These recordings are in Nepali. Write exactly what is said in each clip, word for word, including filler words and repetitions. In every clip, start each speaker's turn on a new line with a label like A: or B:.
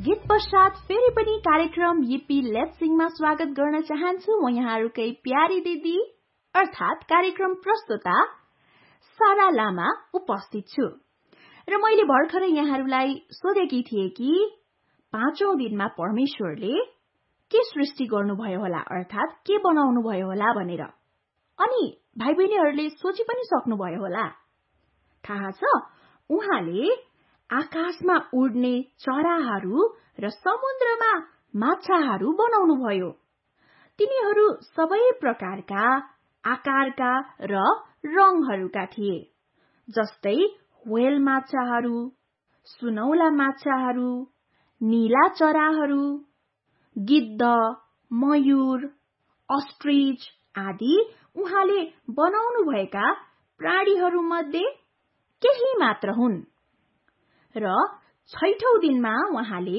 A: गीत पश्चात फेरि पनि कार्यक्रम यिपी लेट्स सिंगमा स्वागत गर्न चाहन्छु। म यहाँहरूकै प्यारी दिदी अर्थात कार्यक्रम प्रस्तुता सारा लामा उपस्थित छु र मैले भर्खरै यहाँहरूलाई सोधेकी थिए कि पाँचौं दिनमा परमेश्वरले के सृष्टि गर्नुभयो होला अर्थात के बनाउनु भयो होला भनेर। अनि भाइ बहिनीहरूले सोची पनि सक्नुभयो होला। थाहा छ, उहाँले आकाशमा उड्ने चराहरू र समुद्रमा माछाहरू बनाउनुभयो। तिनीहरू सबै प्रकारका, आकारका र रङहरूका थिए, जस्तै व्हेल माछाहरू, सुनौला माछाहरू, नीला चराहरू, गिद्ध, मयूर, अस्ट्रिच आदि उहाँले बनाउनुभएका प्राणीहरूमध्ये केही मात्र हुन्। र छैठौं दिनमा उहाँले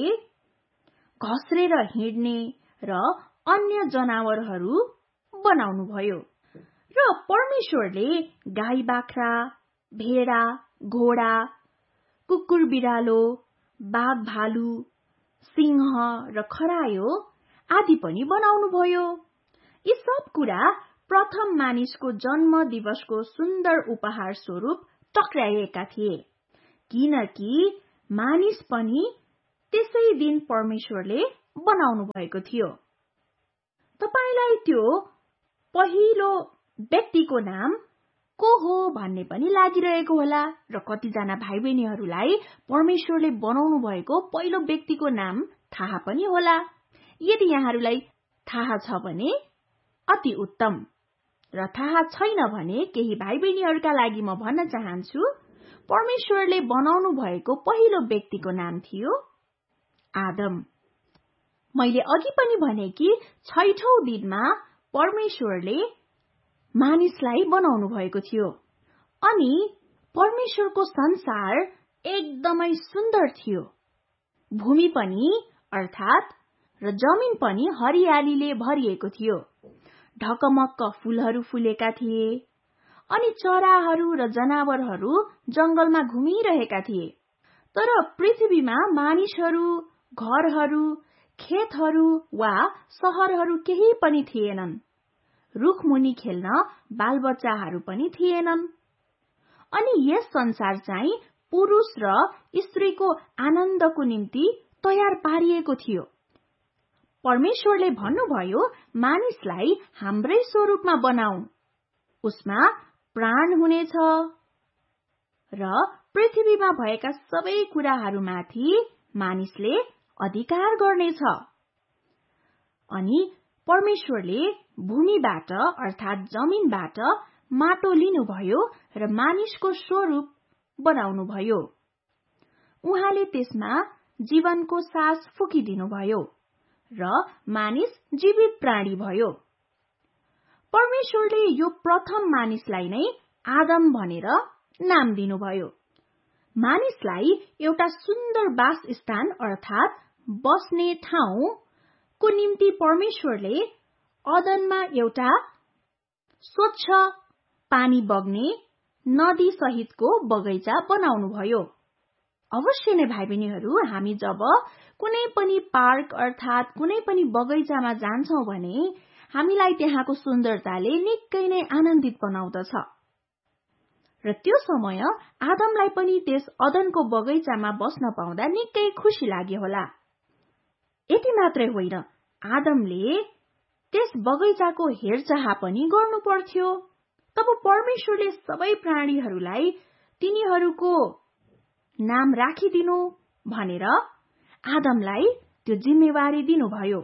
A: घस्रेर हिँड्ने र अन्य जनावरहरू बनाउनुभयो। र परमेश्वरले गाई बाख्रा, भेडा, घोडा, कुकुर बिरालो, बाघ भालु, सिंह र खरायो आदि पनि बनाउनुभयो। यी सब कुरा प्रथम मानिसको जन्म दिवसको सुन्दर उपहार स्वरूप टक्राइएका थिए, किनकि मानिस पनि त्यसै दिन परमेश्वरले बनाउनु भएको थियो। तपाईलाई त्यो पहिलो व्यक्तिको नाम को हो भन्ने पनि लागिरहेको होला र कतिजना भाइ बहिनीहरूलाई परमेश्वरले बनाउनु भएको पहिलो व्यक्तिको नाम थाहा पनि होला। यदि यहाँहरूलाई थाहा छ भने अति उत्तम, र थाहा छैन भने केही भाइ बहिनीहरूका लागि म भन्न चाहन्छु, परमेश्वरले बनाउनु भएको पहिलो व्यक्तिको नाम थियो आदम। मैले अघि पनि भने कि छैठौं दिनमा परमेश्वरले मानिसलाई बनाउनु भएको थियो अनि परमेश्वरको संसार एकदमै सुन्दर थियो। भूमि पनि अर्थात र जमिन पनि हरियालीले भरिएको थियो। ढकमक्क फूलहरू फुलेका थिए अनि चराहरू र जनावरहरू जंगलमा घुमिरहेका थिए। तर पृथ्वीमा मानिसहरू, घरहरू, खेतहरू वा शहरहरू केही पनि थिएनन्। रुखमुनि खेल्न बालबच्चाहरू पनि थिएनन्। अनि यस संसार चाहिँ पुरुष र स्त्रीको आनन्दको निम्ति तयार पारिएको थियो। परमेश्वरले भन्नुभयो, मानिसलाई हाम्रै स्वरूपमा बनाऊ, उसमा प्राण हुनेछ र पृथ्वीमा भएका सबै कुराहरूमाथि मानिसले अधिकार गर्नेछ। अनि परमेश्वरले भूमिबाट अर्थात जमिनबाट माटो लिनुभयो र मानिसको स्वरूप बनाउनुभयो। उहाँले त्यसमा जीवनको सास फुकिदिनुभयो र मानिस जीवित प्राणी भयो। परमेश्वरले यो प्रथम मानिसलाई नै आदम भनेर नाम दिनुभयो। मानिसलाई एउटा सुन्दर वासस्थान अर्थात बस्ने ठाउँको निम्ति परमेश्वरले अदनमा एउटा स्वच्छ पानी बग्ने नदी सहितको बगैँचा बनाउनुभयो। अवश्य नै भाइ बहिनीहरू, हामी जब कुनै पनि पार्क अर्थात कुनै पनि बगैँचामा जान्छौं भने हामीलाई त्यहाँको सुन्दरताले निकै नै आनन्दित बनाउँदछ। र त्यो समय आदमलाई पनि त्यस अदनको बगैँचामा बस्न पाउँदा निकै खुशी लाग्यो होला। यति मात्रै होइन, आदमले त्यस बगैँचाको हेरचाह पनि गर्नु पर्थ्यो। तब परमेश्वरले सबै प्राणीहरूलाई तिनीहरूको नाम राखिदिनु भनेर आदमलाई त्यो जिम्मेवारी दिनुभयो।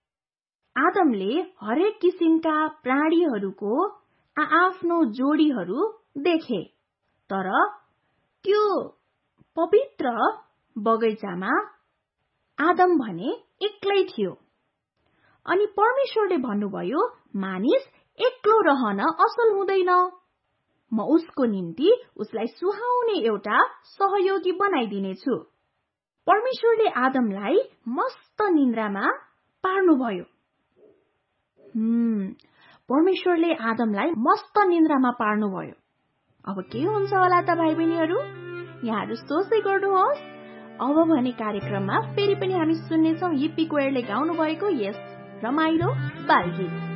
A: आदमले हरेक किसिमका प्राणीहरूको आआफ्नो जोडीहरू देखे, तर त्यो पवित्र बगैँचामा आदम भने एक्लै थियो। अनि परमेश्वरले भन्नुभयो, मानिस एक्लो रहन असल हुँदैन, म उसको निम्ति उसलाई सुहाउने एउटा सहयोगी बनाइदिनेछु। परमेश्वरले आदमलाई मस्त निन्द्रामा पार्नुभयो। हम्म परमेश्वरले आदमलाई मस्त निन्द्रामा पार्नुभयो। अब के हुन्छ होला त भाइ बहिनीहरू, यहाँहरू सोचै गर्नुहोस्। अब भने कार्यक्रममा फेरि पनि हामी सुन्नेछौं यिप्पी कोयरले गाउनु भएको यस रमाइलो बालगीत।